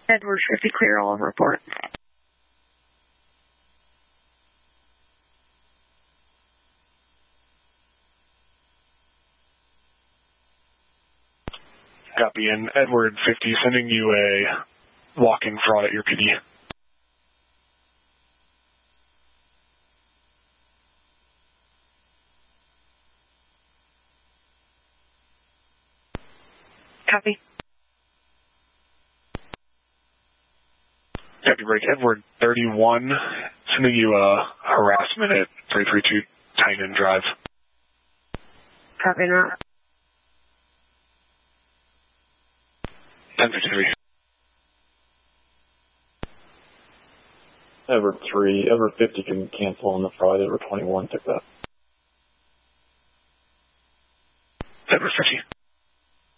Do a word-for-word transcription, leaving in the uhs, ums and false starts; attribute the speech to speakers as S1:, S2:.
S1: Edward fifty, clear all of report.
S2: Copy, and Edward fifty, sending you a walk-in fraud at your P D.
S1: Copy.
S2: Copy, break. Edward thirty-one, sending you a harassment at three three two Tynan Drive.
S1: Copy that.
S2: ten fifty-three.
S3: Edward three, Edward fifty can cancel on the Friday, Edward twenty-one, took that.